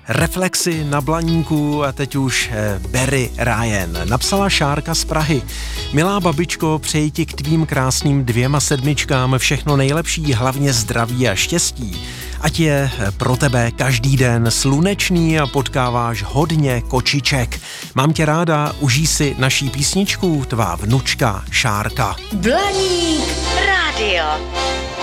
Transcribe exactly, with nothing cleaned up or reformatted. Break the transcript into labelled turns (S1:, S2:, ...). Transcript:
S1: reflexy na blaníku a teď už Barry Ryan. Napsala Šárka z Prahy. Milá babičko, přeji ti k tvým krásným dvěma sedmičkám všechno nejlepší, hlavně zdraví a štěstí. Ať je pro tebe každý den slunečný a potkáváš hodně kočiček. Mám tě ráda, užij si naší písničku, tvá vnučka Šárka.
S2: Blaník rádio.